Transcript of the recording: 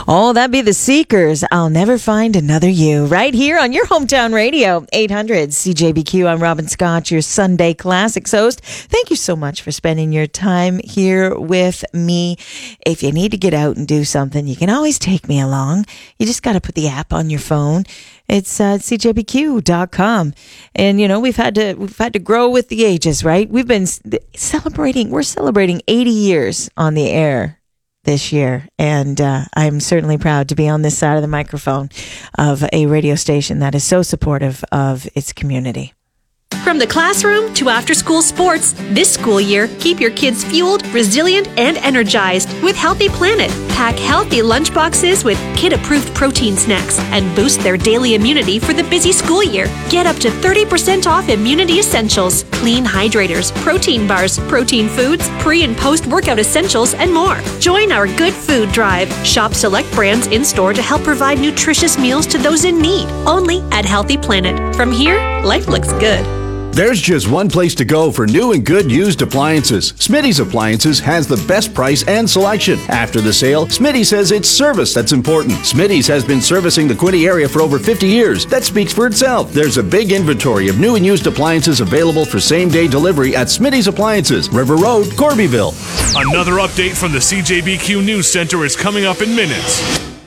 Oh, that'd be the Seekers. I'll never find another you. Right here on your hometown radio, 800 CJBQ. I'm Robin Scott, your Sunday Classics host. Thank you so much for spending your time here with me. If you need to get out and do something, you can always take me along. You just got to put the app on your phone. It's cjbq.com. And, you know, we've had to grow with the ages, right? We're celebrating 80 years on the air this year. And I'm certainly proud to be on this side of the microphone of a radio station that is so supportive of its community. From the classroom to after-school sports, this school year, keep your kids fueled, resilient, and energized with Healthy Planet. Pack healthy lunchboxes with kid-approved protein snacks and boost their daily immunity for the busy school year. Get up to 30% off immunity essentials, clean hydrators, protein bars, protein foods, pre- and post-workout essentials, and more. Join our Good Food Drive. Shop select brands in-store to help provide nutritious meals to those in need. Only at Healthy Planet. From here, life looks good. There's just one place to go for new and good used appliances. Smitty's Appliances has the best price and selection. After the sale, Smitty says it's service that's important. Smitty's has been servicing the Quinte area for over 50 years. That speaks for itself. There's a big inventory of new and used appliances available for same-day delivery at Smitty's Appliances, River Road, Corbyville. Another update from the CJBQ News Center is coming up in minutes.